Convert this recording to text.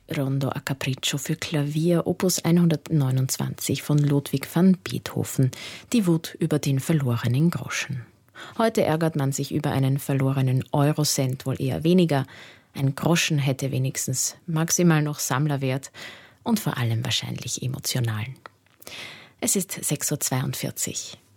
Rondo a Capriccio für Klavier, Opus 129 von Ludwig van Beethoven, die Wut über den verlorenen Groschen. Heute ärgert man sich über einen verlorenen Eurocent wohl eher weniger. Ein Groschen hätte wenigstens maximal noch Sammlerwert und vor allem wahrscheinlich emotionalen. Es ist 6:42 Uhr.